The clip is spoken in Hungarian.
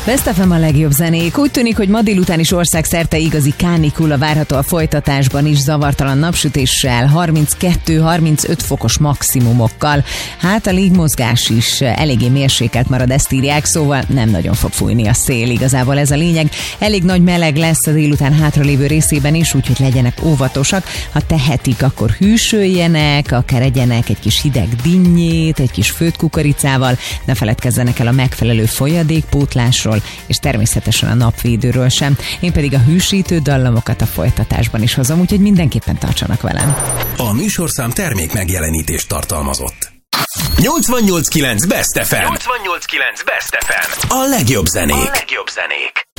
Best FM a legjobb zenék. Úgy tűnik, hogy ma délután is országszerte igazi kánikula várható a folytatásban is, zavartalan napsütéssel, 32-35 fokos maximumokkal. Hát a légmozgás is eléggé mérsékelt marad, ezt írják, szóval nem nagyon fog fújni a szél, igazából ez a lényeg. Elég nagy meleg lesz a délután hátralévő részében is, úgyhogy legyenek óvatosak. Ha tehetik, akkor hűsöljenek, akár egyenek egy kis hideg dinnyét, egy kis főtt kukoricával, ne feledkezzenek el a megfelelő folyadékpótlásról, és természetesen a napvédőről sem. Én pedig a hűsítő dallamokat a folytatásban is hozom, úgyhogy mindenképpen tartsanak velem. A műsorszám termék megjelenítést tartalmazott. 88.9 Best FM. 88.9 Best FM. A legjobb zenék.